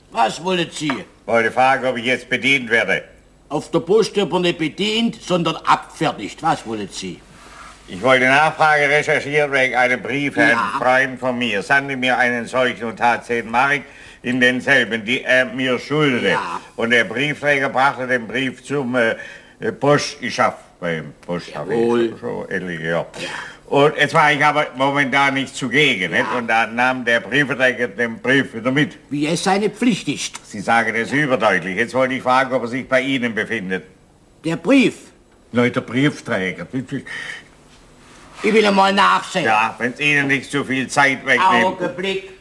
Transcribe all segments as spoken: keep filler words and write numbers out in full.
Was wollen Sie? Wollte fragen, ob ich jetzt bedient werde. Auf der Post wird man nicht bedient, sondern abfertigt. Was wollen Sie? Ich wollte Nachfrage recherchieren wegen einem Brief, Ja. Herrn Freund von mir sandte mir einen solchen und tat zehn Mark in denselben, die er mir schuldete. Ja. Und der Briefträger brachte den Brief zum äh, Post. Ich schaff beim Post, habe Jawohl. ich schon etliche, ja. Und jetzt war ich aber momentan nicht zugegen, nicht? Und dann nahm der Briefträger den Brief wieder mit. Wie es seine Pflicht ist. Sie sagen das überdeutlich. Jetzt wollte ich fragen, ob er sich bei Ihnen befindet. Der Brief. Nein, der Briefträger. Ich will einmal nachsehen. Ja, wenn es Ihnen nicht zu viel Zeit wegnimmt. Augenblick.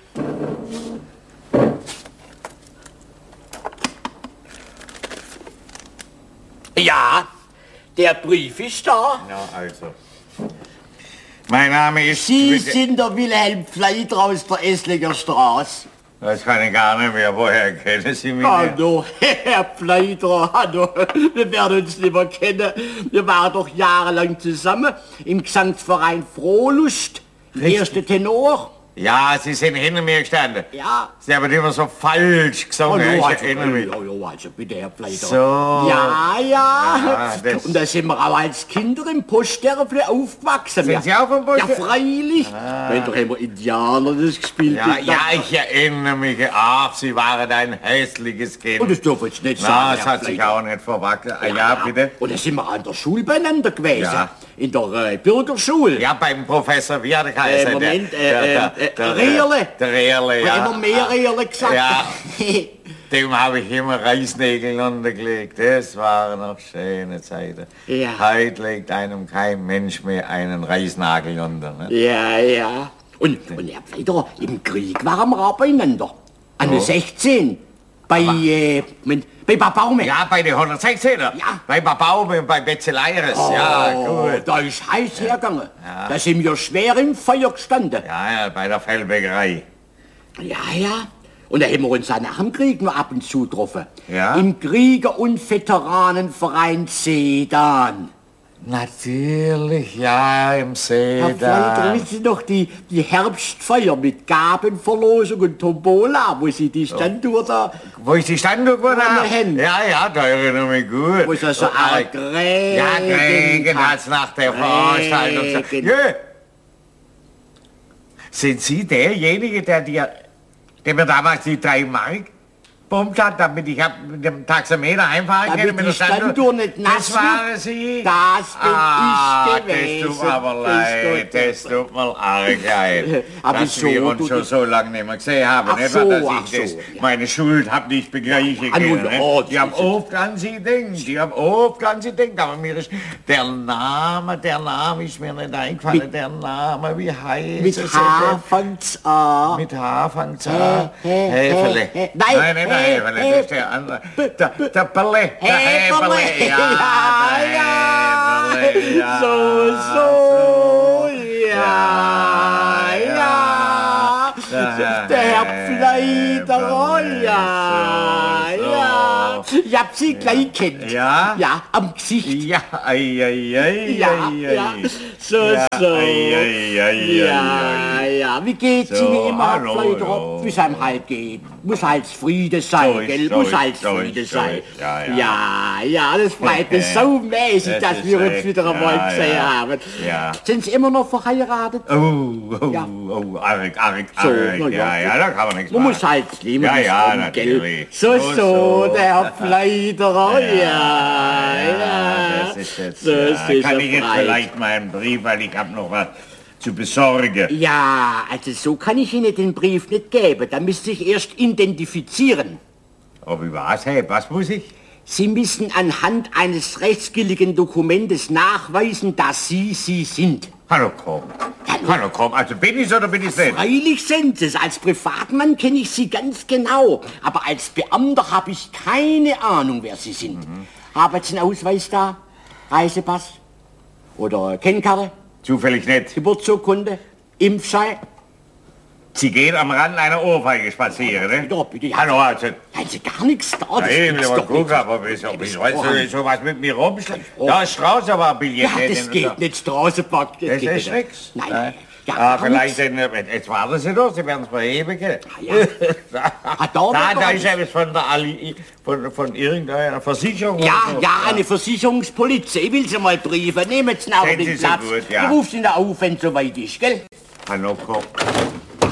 Ja, der Brief ist da. Ja, also. Mein Name ist... Sie sind der Wilhelm Pfleider aus der Esslinger Straße. Das kann ich gar nicht mehr. Woher kennen Sie mich? Hallo, Herr Pfleider, hallo. Wir werden uns nicht mehr kennen. Wir waren doch jahrelang zusammen im Gesangsverein Frohlust. Der erste Tenor. Ja, Sie sind hinter mir gestanden. Ja. Sie haben immer so falsch gesungen. Hallo, ich also, erinnere mich. hallo, also bitte, Herr Pfleider. So. Ja, ja. Ja, das- Und da sind wir auch als Kinder im Poststernfle aufgewachsen. Sind Sie auch im Poststern- Ja, freilich. Ah. Wenn doch immer Indianer das gespielt Ja, haben. ja, ich erinnere mich. Ach, Sie waren ein hässliches Kind. Und das dürfen Sie nicht Na, sagen, das Herr hat sich Pfleider. auch nicht verwackelt. Ah, ja, bitte. Und da sind wir an der Schule beieinander gewesen. Ja. In der äh, Bürgerschule. Ja, beim Professor, wie hat er geheißen? Äh, Moment, der, äh, der, äh, der, Rehrle. Der Rehrle, Ich ja. habe immer mehr Rehrle gesagt. Ja. Dem habe ich immer Reisnägel untergelegt. Das waren noch schöne Zeiten. Ja. Heute legt einem kein Mensch mehr einen Reisnagel unter. Ne? Ja, ja. Und, und Herr Pfleider, im Krieg waren wir auch beieinander. An der sechzehn. Bei, äh, Moment, bei Babaume. Ja, bei den hundertsechzehner. Ja. Bei Babaume und bei Betzeleires. Oh, ja, gut. da ist heiß hergegangen. Da sind wir schwer im Feuer gestanden. Ja, ja, bei der Fellbäckerei. Ja, ja. Und da haben wir uns auch nach dem Krieg noch ab und zu getroffen. Ja? Im Krieger- und Veteranenverein Sedan. Natürlich, ja, im See Herr Pfleider, wissen Sie noch die, die Herbstfeier mit Gabenverlosung und Tombola, wo Sie die Standuhr da, Wo ich die Standuhr gewonnen Ohne habe? Hände. Ja, ja, da erinnere ich mich gut. wo es also Oh, ah, auch Grägen Ja, Grägen hat's nach der Veranstaltung. gesagt. Grägen. Jö. Sind Sie derjenige, der dir, der mir damals die drei Mark gepumpt hat, damit ich hab mit dem Taxameter einfahren Damit kann? mit die der Standuhr nicht nass Das waren Sie? Das bin ah, ich gewesen. Das tut mir aber Das leid, tut- das tut mir arg leid, Aber dass so, wir uns du- schon so lange nicht mehr gesehen haben. Ach nicht so, wahr, dass ach ich das, so, ja. meine Schuld hab nicht begleichen Ah, nun, können. nicht? oh, Die haben das- oft an Sie gedacht, die haben oft an Sie gedacht, aber mir ist der Name, der Name ist mir nicht eingefallen, Mit- der Name, wie heißt Mit es? H fängt's an. Mit H fängt's an. Hä, hä, Häferle. hä, hä. Nein, Nein, nicht der hä, Häferle, hä. das ist der andere. Der, der Perle, der Häferle. Häferle. Ja, Ja, der Häferle, ja. So, so, ja, ja. Der Der Herr Pfleider, oh, ja, So, ja. so. Ich hab Sie gleich kennt. Ja? Ja, am Gesicht. Ja, ei, ei, ei, Ja, ei, ja. ei. So, Ja, so. ei, ei, ei, Ja, ei, ja. Wie geht's So, Ihnen immer, Herr hallo, Pfleider? ja. Wie es einem halt geht. Muss halt Friede sein, So ist, gell? so Muss ist, halt so Friede ist, so sein. ist. Ja, ja. ja, ja, das freut mich so mäßig, Das dass ist wir uns echt, wieder einmal ja, gesehen ja. haben. Ja. Sind Sie immer noch verheiratet? Oh, oh, Ja. oh, arg, arg, So, arg. na ja. Ja, ja, da kann man nichts Man machen. muss halt leben. Ja, das ja, rum, gell? natürlich. So, So, so, so. der Herr Pfleider, oh, ja, ja. Das ist jetzt, So ja. ist Kann er ich jetzt frei. vielleicht meinen Brief, weil ich habe noch was zu besorgen. Ja, also so kann ich Ihnen den Brief nicht geben. Da müsste ich erst identifizieren. Ob ich was habe? Was muss ich? Sie müssen anhand eines rechtsgültigen Dokumentes nachweisen, dass Sie Sie sind. Hallo, komm. Hallo, komm. Also bin ich's oder bin ich's nicht? Freilich sind Sie es. Als Privatmann kenne ich Sie ganz genau. Aber als Beamter habe ich keine Ahnung, wer Sie sind. Mhm. Haben Sie einen Ausweis da? Reisepass? Oder Kennkarte? Zufällig nicht. Geburtsurkunde? Impfschein? Sie gehen am Rand einer Ohrfeige spazieren, ne? Bitte, bitte, ja. Hallo, also. Haben Sie gar nichts da? Das Ja, ich will gibt's mal doch gucken, nicht. aber wieso, wieso, weißt Oh. du, so was mit mir rumschlägt? Da ist Strauß aber ein Billett. Ja, das geht nicht. Straßenpark. Das geht ist nicht. nix. Nein, Nein. nein. Ja, vielleicht ein, jetzt warten Sie doch, Sie werden es verhebigen. Ja. Ah, da, Nein, da ist etwas von der Ali, von, von irgendeiner Versicherung. Ja, oder so. ja, eine Versicherungspolizei. Ich will sie mal briefen. Nehmen Sie noch Sehen den Sie so Platz. gut, ja. Ich ruf Sie da auf, wenn es soweit ist, gell? Hallo, Kopf.